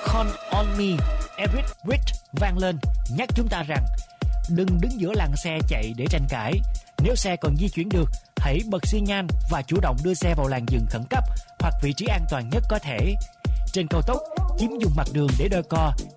Count on me, Eric Rich vang lên nhắc chúng ta rằng đừng đứng giữa làn xe chạy để tranh cãi. Nếu xe còn di chuyển được, hãy bật xi nhan và chủ động đưa xe vào làn dừng khẩn cấp hoặc vị trí an toàn nhất có thể. Trên cao tốc, chiếm dùng mặt đường để đôi co